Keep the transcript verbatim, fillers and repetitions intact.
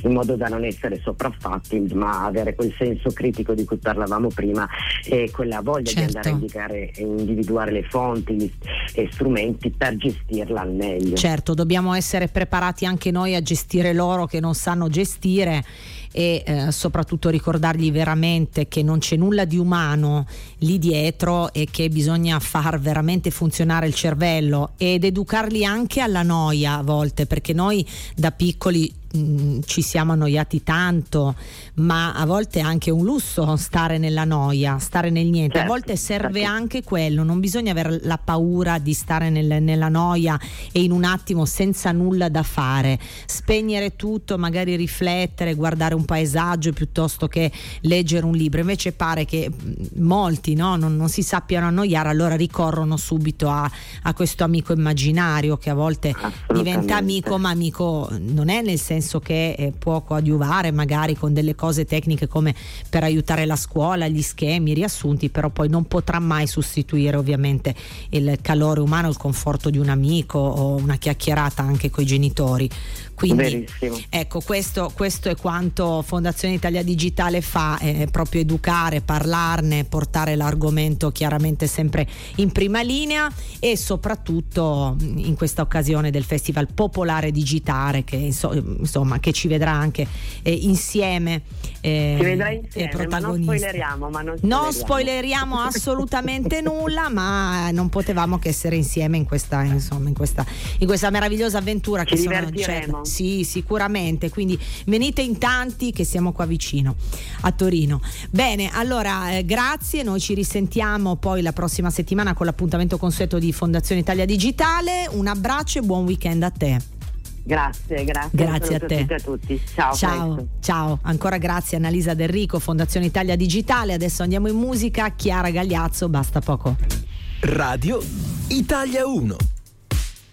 in modo da non essere sopraffatti, ma avere quel senso critico di cui parlavamo prima e quella voglia certo. di andare a indicare e individuare le fonti gli, e strumenti per gestirla al meglio. Certo, dobbiamo essere preparati anche noi a gestire loro che non sanno gestire, e eh, soprattutto ricordargli veramente che non c'è nulla di umano lì dietro e che bisogna far veramente funzionare il cervello, ed educarli anche alla noia a volte, perché noi da piccoli mh, ci siamo annoiati tanto, ma a volte è anche un lusso stare nella noia, stare nel niente. Certo, a volte serve certo. anche quello, non bisogna avere la paura di stare nel, nella noia e in un attimo senza nulla da fare, spegnere tutto, magari riflettere, guardare un paesaggio piuttosto che leggere un libro. Invece pare che molti no, non, non si sappiano annoiare, allora ricorrono subito a, a questo amico immaginario che a volte diventa amico, ma amico non è nel senso che eh, può coadiuvare magari con delle cose tecniche come per aiutare la scuola, gli schemi, i riassunti, però poi non potrà mai sostituire ovviamente il calore umano, il conforto di un amico o una chiacchierata anche coi genitori. Quindi Verissimo. ecco, questo, questo è quanto Fondazione Italia Digitale fa, è proprio educare, parlarne, portare l'argomento chiaramente sempre in prima linea, e soprattutto in questa occasione del Festival Popolare Digitale che insomma che ci vedrà anche eh, insieme eh, ci vedrà insieme, protagonisti. Ma non spoileriamo, ma non non spoileriamo. spoileriamo assolutamente nulla, ma non potevamo che essere insieme in questa insomma in questa in questa meravigliosa avventura ci che sono, divertiremo. Cioè, sì, sicuramente, quindi venite in tanti che siamo qua vicino a Torino. Bene, allora eh, grazie, noi ci risentiamo poi la prossima settimana con l'appuntamento consueto di Fondazione Italia Digitale. Un abbraccio e buon weekend a te. Grazie, grazie. Grazie a te. A tutti. Ciao. Ciao, ciao. Ancora grazie a Annalisa Del Rico, Fondazione Italia Digitale. Adesso andiamo in musica. Chiara Gagliazzo, Basta poco. Radio Italia uno.